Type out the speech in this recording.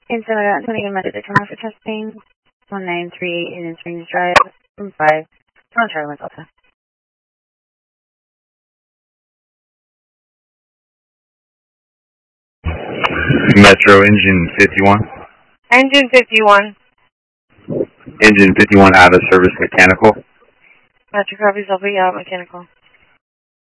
And so I'm going to get my to come out for testing. 1938 Indian Springs Drive, room 5, Charlie Delta. Metro Engine 51. Engine 51. Engine 51 out of service mechanical. Metro copies, I'll be out mechanical.